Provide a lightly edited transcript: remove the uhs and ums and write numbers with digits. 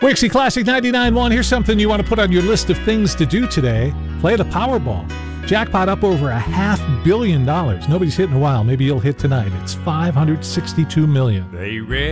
Wixie Classic 99.1. Here's something you want to put on your list of things to do today. Play the Powerball. Jackpot up over $500 million. Nobody's hit in a while. Maybe you'll hit tonight. It's $562 million. They read